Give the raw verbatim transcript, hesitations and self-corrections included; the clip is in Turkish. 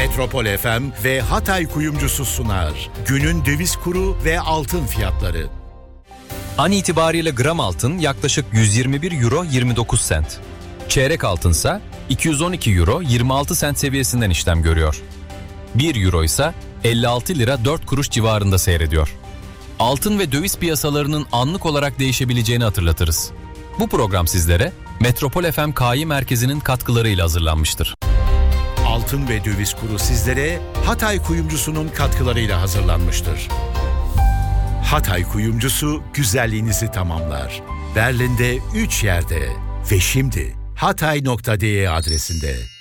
Metropol F M ve Hatay Kuyumcusu sunar. Günün döviz kuru ve altın fiyatları. An itibariyle gram altın yaklaşık yüz yirmi bir euro yirmi dokuz sent. Çeyrek altınsa iki yüz on iki euro yirmi altı sent seviyesinden işlem görüyor. bir euro ise elli altı lira dört kuruş civarında seyrediyor. Altın ve döviz piyasalarının anlık olarak değişebileceğini hatırlatırız. Bu program sizlere Metropol F M K I Merkezi'nin katkılarıyla hazırlanmıştır. Altın ve döviz kuru sizlere Hatay Kuyumcusu'nun katkılarıyla hazırlanmıştır. Hatay Kuyumcusu güzelliğinizi tamamlar. Berlin'de üç yerde ve şimdi hatay nokta de adresinde.